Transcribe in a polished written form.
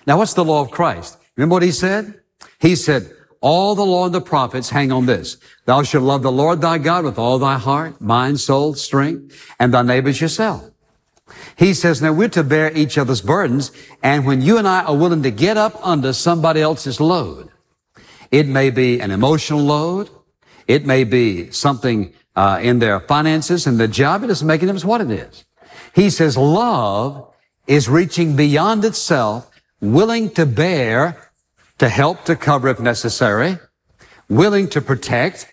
Now, what's the law of Christ? Remember what he said? He said, all the law and the prophets hang on this. Thou shalt love the Lord thy God with all thy heart, mind, soul, strength, and thy neighbors yourself. He says, now we're to bear each other's burdens, and when you and I are willing to get up under somebody else's load, it may be an emotional load, it may be something in their finances and their job, it doesn't make any difference what it is. He says, love is reaching beyond itself, willing to bear, to help, to cover if necessary, willing to protect,